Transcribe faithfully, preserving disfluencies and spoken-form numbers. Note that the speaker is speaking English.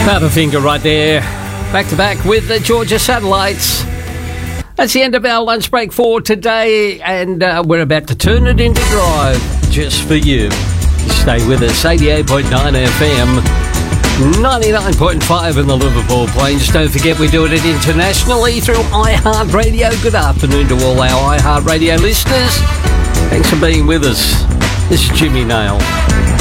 Powderfinger right there, back to back with the Georgia Satellites. That's the end of our lunch break for today, and uh, we're about to turn it into drive just for you. Stay with us, eighty-eight point nine F M, ninety-nine point five in the Liverpool Plains. Don't forget we do it internationally through iHeartRadio. Good afternoon to all our iHeartRadio listeners. Thanks for being with us. This is Jimmy Nail.